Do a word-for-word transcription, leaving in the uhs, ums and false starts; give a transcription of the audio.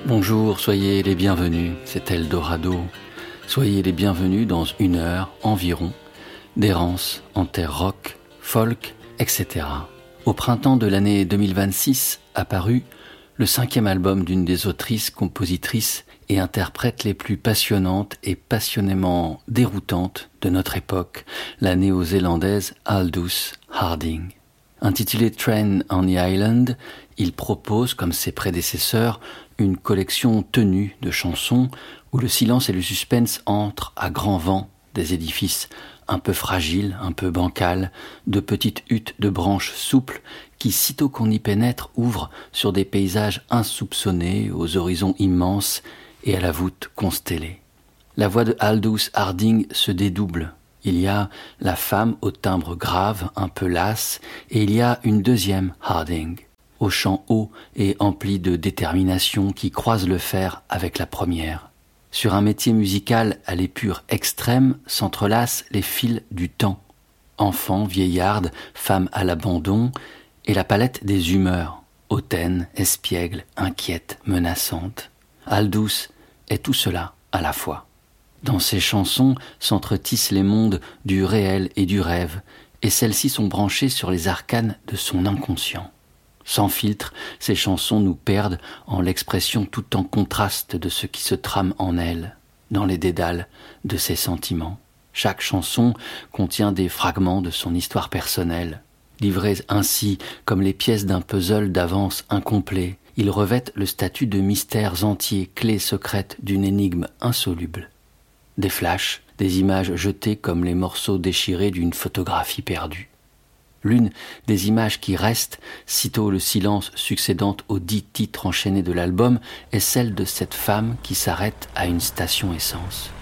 Bonjour, soyez les bienvenus, c'est Eldorado. Soyez les bienvenus dans une heure environ d'errance en terre rock, folk, et cetera. Au printemps de l'année deux mille vingt-six, apparut le cinquième album d'une des autrices, compositrices et interprètes les plus passionnantes et passionnément déroutantes de notre époque, la néo-zélandaise Aldous Harding. Intitulé Train on the Island, il propose, comme ses prédécesseurs, une collection tenue de chansons où le silence et le suspense entrent à grand vent des édifices un peu fragiles, un peu bancals, de petites huttes de branches souples qui, sitôt qu'on y pénètre, ouvrent sur des paysages insoupçonnés, aux horizons immenses et à la voûte constellée. La voix de Aldous Harding se dédouble. Il y a la femme au timbre grave, un peu lasse, et il y a une deuxième Harding, au chant haut et empli de détermination qui croise le fer avec la première. Sur un métier musical à l'épure extrême s'entrelacent les fils du temps. Enfant, vieillarde, femme à l'abandon, et la palette des humeurs, hautaine, espiègle, inquiète, menaçante. Aldous est tout cela à la fois. Dans ses chansons s'entretissent les mondes du réel et du rêve, et celles-ci sont branchées sur les arcanes de son inconscient. Sans filtre, ces chansons nous perdent en l'expression tout en contraste de ce qui se trame en elle, dans les dédales de ses sentiments. Chaque chanson contient des fragments de son histoire personnelle. Livrés ainsi comme les pièces d'un puzzle d'avance incomplet, ils revêtent le statut de mystères entiers, clés secrètes d'une énigme insoluble. Des flashs, des images jetées comme les morceaux déchirés d'une photographie perdue. L'une des images qui restent, sitôt le silence succédant aux dix titres enchaînés de l'album, est celle de cette femme qui s'arrête à une station essence.